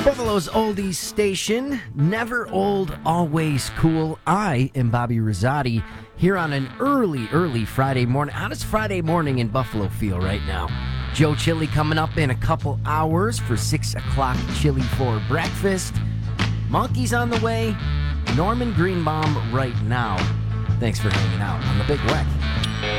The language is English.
Buffalo's oldies station, never old, always cool. I am Bobby Rosati here on an early Friday morning. How does Friday morning in Buffalo feel right now? Joe Chili coming up in a couple hours for 6 o'clock chili for breakfast. Monkeys on the way. Norman Greenbaum right now. Thanks for hanging out on the Big Weck